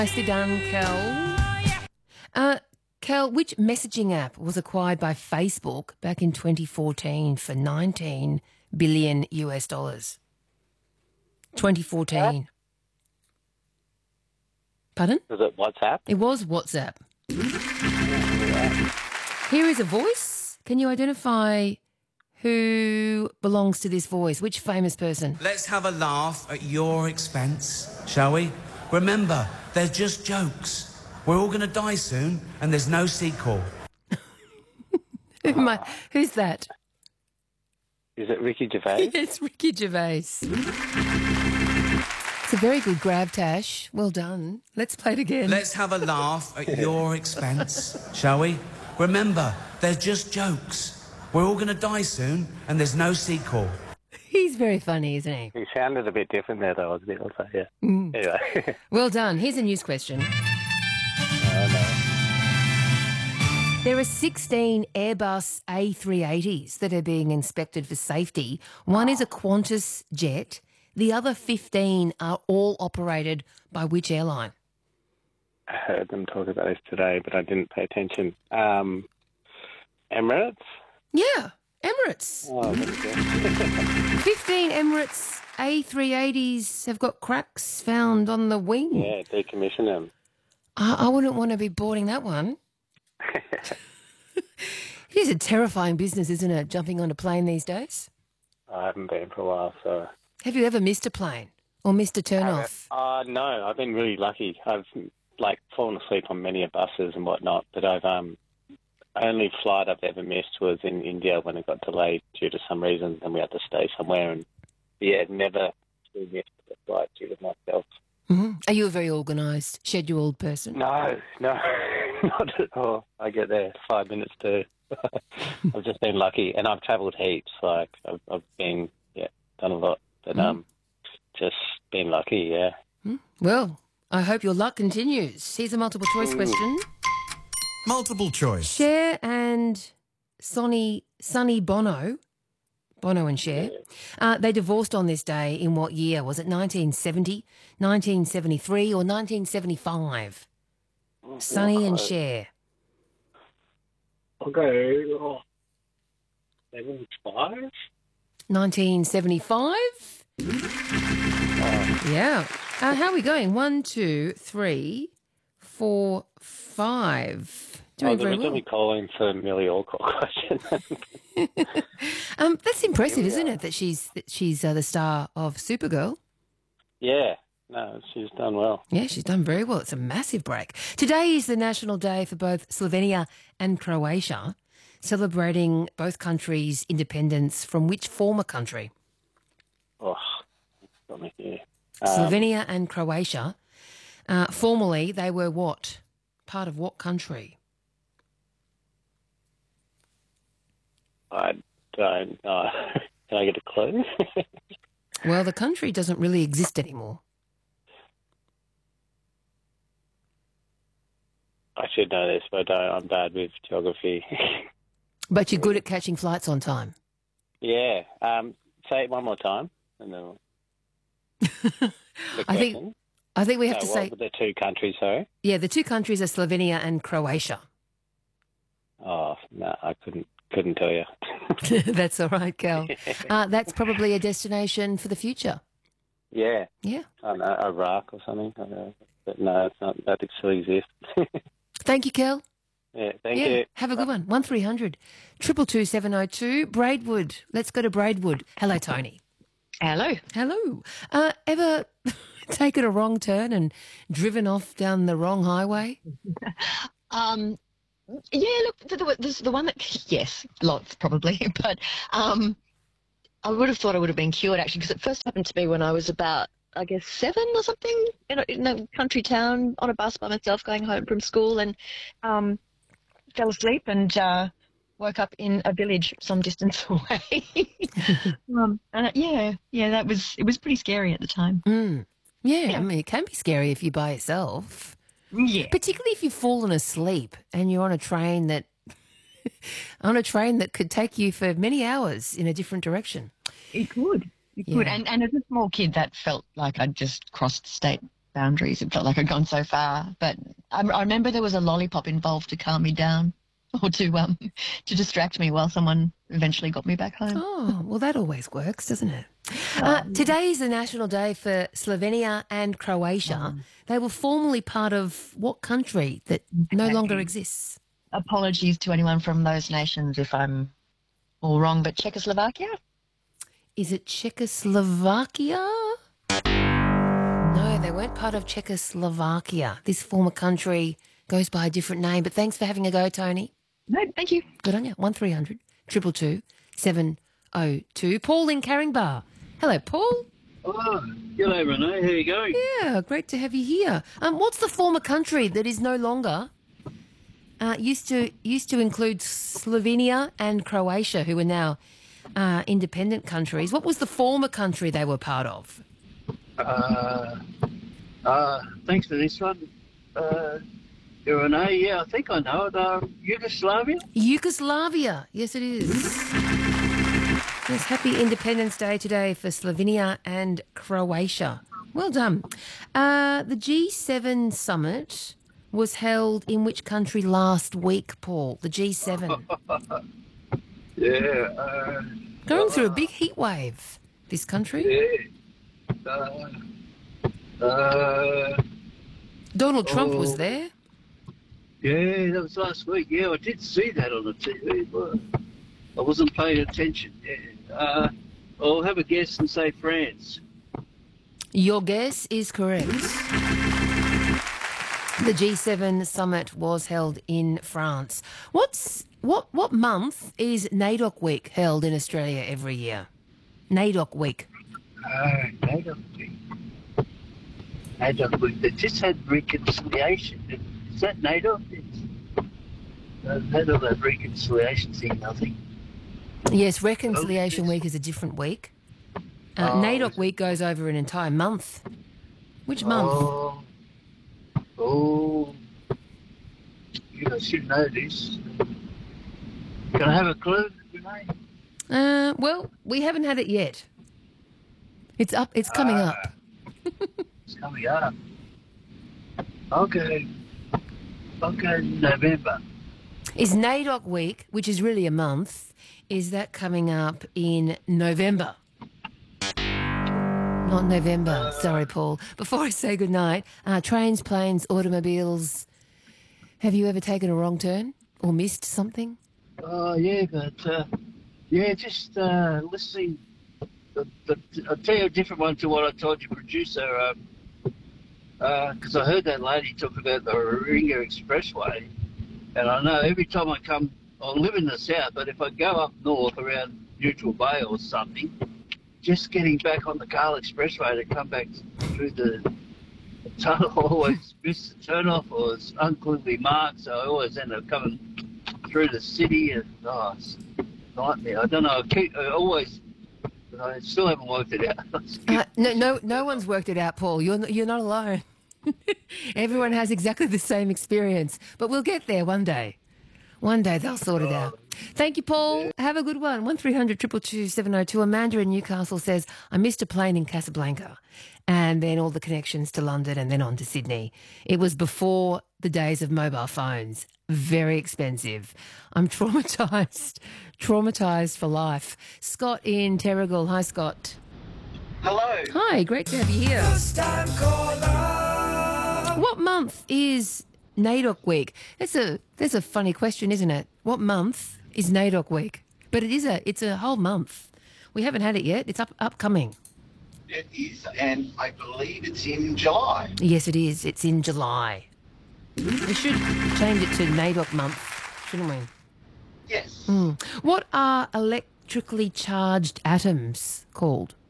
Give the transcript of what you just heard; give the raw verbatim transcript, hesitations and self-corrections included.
Nicely done, Kel. Uh, Kel, which messaging app was acquired by Facebook back in twenty fourteen for nineteen billion U S dollars? twenty fourteen. Pardon? Was it WhatsApp? It was WhatsApp. Here is a voice. Can you identify who belongs to this voice? Which famous person? Let's have a laugh at your expense, shall we? Remember, they're just jokes. We're all going to die soon, and there's no sequel. Who am I- Who's that? Is it Ricky Gervais? It's Ricky Gervais. It's a very good grab, Tash. Well done. Let's play it again. Let's have a laugh at your expense, shall we? Remember, they're just jokes. We're all going to die soon, and there's no sequel. He's very funny, isn't he? He sounded a bit different there, though. I was a bit, I'll say, yeah. Mm. Anyway. Well done. Here's a news question. Oh, no. There are sixteen Airbus A three eighties that are being inspected for safety. One is a Qantas jet. The other fifteen are all operated by which airline? I heard them talk about this today, but I didn't pay attention. Um, Emirates? Yeah, Emirates. Oh, there we go. fifteen Emirates A three eighties have got cracks found on the wing. Yeah, decommission them. I, I wouldn't want to be boarding that one. It is a terrifying business, isn't it, jumping on a plane these days? I haven't been for a while, so... Have you ever missed a plane or missed a turn-off? Uh, no, I've been really lucky. I've, like, fallen asleep on many buses and whatnot, but I've... um. only flight I've ever missed was in India when it got delayed due to some reason, and we had to stay somewhere. And yeah, never missed a flight due to myself. Mm-hmm. Are you a very organised, scheduled person? No, no, not at all. I get there five minutes to. I've just been lucky, and I've travelled heaps. Like I've, I've been, yeah, done a lot, but mm. um, just been lucky. Yeah. Mm. Well, I hope your luck continues. Here's a multiple choice question. Multiple choice. Cher and Sonny, Sonny Bono, Bono and Cher, uh, they divorced on this day in what year? Was it nineteen seventy, nineteen seventy-three or nineteen seventy-five? Oh, Sonny and Cher. I'll go oh, seventy-five? nineteen seventy-five? Oh. Yeah. Uh, how are we going? One, two, three, four, five. Doing oh, very well. Me calling for Millie Alcock question. um, that's impressive, isn't it? That she's that she's uh, the star of Supergirl. Yeah, no, she's done well. Yeah, she's done very well. It's a massive break. Today is the national day for both Slovenia and Croatia, celebrating both countries' independence from which former country? Oh, got me here. Um, Slovenia and Croatia. Uh, formerly, they were what? Part of what country? I don't know. Can I get a clue? Well, the country doesn't really exist anymore. I should know this, but I, I'm bad with geography. But you're good at catching flights on time. Yeah. Um, say it one more time. And then I think I think we have no, to what say were the two countries, sorry? Yeah, the two countries are Slovenia and Croatia. Oh no, I couldn't couldn't tell you. That's all right, Cal. Uh, that's probably a destination for the future. Yeah. Yeah. I don't know, Iraq or something. I don't know. But no, it's not. That still exists. Thank you, Kel. Yeah, thank yeah, you. Have a good one. One three hundred triple two seven oh two Braidwood. Let's go to Braidwood. Hello, Tony. Hello. Hello. Uh, ever taken a wrong turn and driven off down the wrong highway? um, yeah. Look, the, the, this is the one that yes, lots probably, but um, I would have thought I would have been cured actually because it first happened to me when I was about, I guess, seven or something in a, in a country town on a bus by myself going home from school and um, fell asleep and uh, woke up in a village some distance away. um, and uh, yeah, yeah, that was, it was pretty scary at the time. Mm. Yeah, Yeah. I mean, it can be scary if you're by yourself. Yeah. Particularly if you've fallen asleep and you're on a train that on a train that could take you for many hours in a different direction. It could. It Yeah. could. And, and as a small kid, that felt like I'd just crossed state boundaries. It felt like I'd gone so far. But I, I remember there was a lollipop involved to calm me down or to um to distract me while someone eventually got me back home. Oh, well, that always works, doesn't it? Uh, today is the National Day for Slovenia and Croatia. They were formerly part of what country that no longer exists? Apologies to anyone from those nations if I'm all wrong, but Czechoslovakia? Is it Czechoslovakia? No, they weren't part of Czechoslovakia. This former country goes by a different name, but thanks for having a go, Tony. No, thank you. Good on you. one three hundred two two two seven oh two. Paul in Caringbah. Hello, Paul. Oh, g'day, Renee. How you going? Yeah, great to have you here. Um, what's the former country that is no longer uh, used to used to include Slovenia and Croatia, who are now uh, independent countries? What was the former country they were part of? Uh, uh, thanks for this one. Uh, Renee, yeah, I think I know it. Uh, Yugoslavia? Yugoslavia. Yes, it is. Yes, happy Independence Day today for Slovenia and Croatia. Well done. Uh, the G seven summit was held in which country last week, Paul? The G seven. Yeah. Uh, Going through a big heat wave, this country. yeah. Uh, uh, Donald Trump was Oh. there. yeah, that was last week. Yeah, I did see that on the T V, but I wasn't paying attention. Yeah. Uh, I'll have a guess and say France. Your guess is correct. The G seven summit was held in France. What's what what month is NAIDOC Week held in Australia every year? NAIDOC Week. Uh, NATO Week. NATO Week. They just had reconciliation. Is that NATO? They've had all that reconciliation thing, I think. Yes, Reconciliation Oh, yes. Week is a different week. Uh, Oh, NAIDOC is it? Week goes over an entire month. Which month? Oh, oh. You guys should know this. Can I have a clue, Renee? Uh, well, we haven't had it yet. It's up. It's coming Ah. up. It's coming up. Okay. Okay, November. Is NAIDOC Week, which is really a month, is that coming up in November? Not November. Sorry, Paul. Before I say goodnight, uh, trains, planes, automobiles. Have you ever taken a wrong turn or missed something? Oh, yeah, but, uh, yeah, just uh, listening. The, the, I'll tell you a different one to what I told your producer, because I heard that lady talk about the Ringer Expressway, and I know every time I come, I live in the south, but if I go up north around Neutral Bay or something, just getting back on the Carl Expressway to come back through the, the tunnel, I always miss the turn-off or it's unclearly marked, so I always end up coming through the city, and oh, it's a nightmare. I don't know, I, keep, I always... I still haven't worked it out. Uh, no, no, no one's worked it out, Paul. You're you're not alone. Everyone has exactly the same experience, but we'll get there one day. One day they'll sort it out. Thank you, Paul. Have a good one. One three hundred two two two seven oh two. Amanda in Newcastle says, I missed a plane in Casablanca and then all the connections to London and then on to Sydney. It was before the days of mobile phones. Very expensive. I'm traumatised. Traumatised for life. Scott in Terrigal. Hi, Scott. Hello. Hi, great to have you here. What month is NAIDOC Week? That's a that's a funny question, isn't it? What month is NAIDOC Week? But it is a it's a whole month. We haven't had it yet. It's up upcoming. It is, and I believe it's in July. Yes, it is. It's in July. We should change it to NAIDOC month, shouldn't we? Yes. What are electrically charged atoms called?